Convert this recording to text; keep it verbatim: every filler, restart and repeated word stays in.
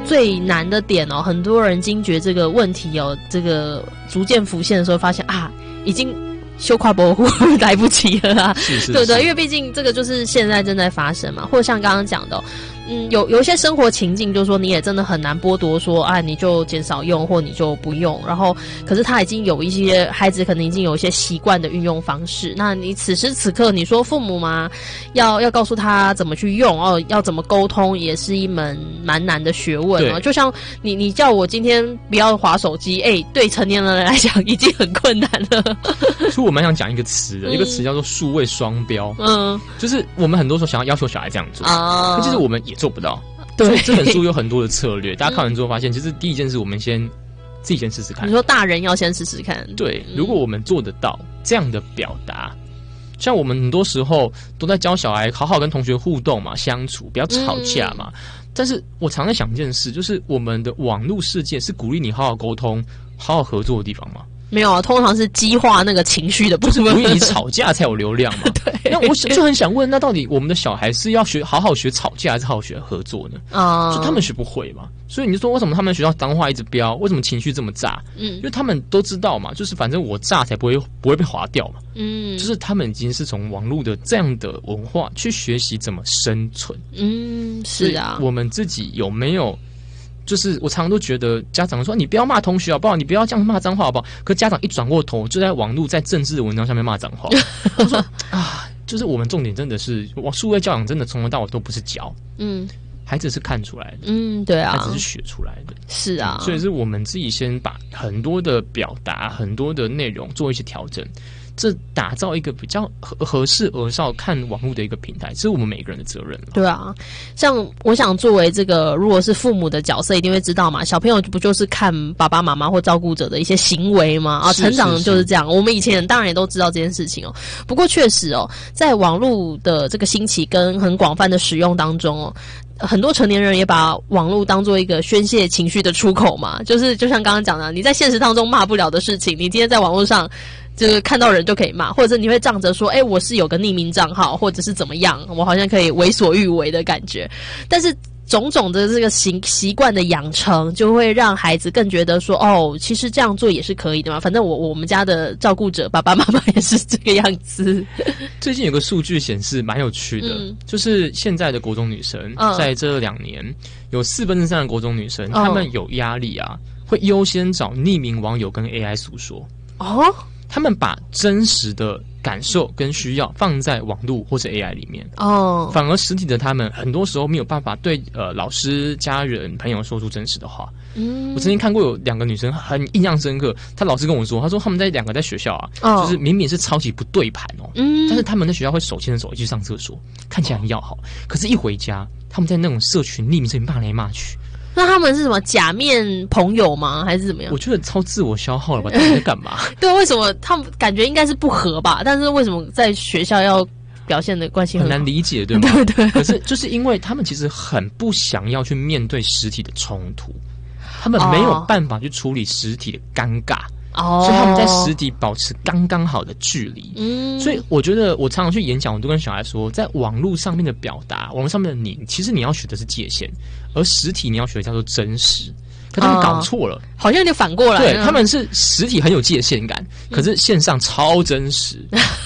最难的点哦，很多人惊觉这个问题哦，这个逐渐浮现的时候，发现啊，已经修跨保护来不及了啦， 是是是， 对对，因为毕竟这个就是现在正在发生嘛，或者像刚刚讲的、哦。嗯，有有一些生活情境，就是说你也真的很难剥夺说，啊，你就减少用，或你就不用。然后，可是他已经有一些孩子可能已经有一些习惯的运用方式。那你此时此刻，你说父母嘛，要要告诉他怎么去用哦，要怎么沟通，也是一门蛮难的学问哦。就像你你叫我今天不要滑手机，哎，对成年人来讲已经很困难了。 所以我蛮想讲一个词的，嗯、一个词叫做数位双标。嗯，就是我们很多时候想要要求小孩这样做啊，可其实我们也做不到。对，所以这本书有很多的策略，大家看完之后发现，其实第一件事我们先自己先试试看。 你说大人要先试试看。 对，如果我们做得到这样的表达，像我们很多时候都在教小孩好好跟同学互动嘛，相处，不要吵架嘛。嗯、但是我常在想一件事，就是我们的网络世界是鼓励你好好沟通、好好合作的地方吗？ 没有啊，通常是激化那个情绪的部分， 就是鼓励你吵架才有流量嘛。对，那我就很想问，那到底我们的小孩是要学好好学吵架，还是好好学合作呢？啊、uh ，就他们学不会嘛。所以你就说，为什么他们学校脏话一直飙？为什么情绪这么炸？嗯，因为他们都知道嘛，就是反正我炸才不会不会被划掉嘛。嗯，就是他们已经是从网络的这样的文化去学习怎么生存。 嗯，是啊， 我们自己有没有？就是我常常都觉得家长说你不要骂同学好不好，你不要这样骂脏话好不好？可家长一转过头就在网络在政治的文章下面骂脏话。他说啊，就是我们重点真的是数位教养真的从头到尾都不是教，嗯，孩子是看出来的， 嗯，对啊， 孩子是学出来的， 是啊， 所以是我们自己先把很多的表达、很多的内容做一些调整。这打造一个比较合合适儿少看网络的一个平台，这是我们每个人的责任。 对啊，像我想作为这个如果是父母的角色，一定会知道嘛，小朋友不就是看爸爸妈妈或照顾者的一些行为吗？啊，成长就是这样。我们以前当然也都知道这件事情哦。不过确实哦，在网络的这个兴起跟很广泛的使用当中哦。很多成年人也把网络当作一个宣泄情绪的出口嘛，就是就像刚刚讲的，你在现实当中骂不了的事情，你今天在网络上就是看到人就可以骂，或者是你会仗着说，哎、欸，我是有个匿名账号，或者是怎么样，我好像可以为所欲为的感觉。但是种种的这个习习惯的养成，就会让孩子更觉得说，哦，其实这样做也是可以的嘛。反正我我们家的照顾者爸爸妈妈也是这个样子。 最近有个数据显示蛮有趣的，嗯、就是现在的国中女生、嗯、在这两年有四分之三的国中女生，她、嗯、们有压力啊，会优先找匿名网友跟 A I 诉说。哦。他们把真实的感受跟需要放在网络或者 A I 里面哦，反而实体的他们很多时候没有办法对呃老师、家人、朋友说出真实的话。嗯，我曾经看过有两个女生很印象深刻，她老师跟我说，她说他们在两个在学校啊，哦、就是明明是超级不对盘哦，嗯，但是他们在学校会手牵着手一起上厕所，看起来很要好，可是一回家，他们在那种社群匿名这里骂来骂去。 那他们是什么假面朋友吗？还是怎么样？ 我觉得超自我消耗了吧？到底在干嘛？ 对，为什么他们感觉应该是不合吧？但是为什么在学校要表现的关系 很, 很难理解，对吗？ 对对。 可是就是因为他们其实很不想要去面对实体的冲突，他们没有办法去处理实体的尴尬。哦，所以他们在实体保持刚刚好的距离。嗯，所以我觉得我常常去演讲，我都跟小孩说，在网络上面的表达，网络上面的你，其实你要学的是界限，而实体你要学的叫做真实。可他们搞错了，哦、 好像有点反过来。 对，他们是实体很有界限感，可是线上超真实。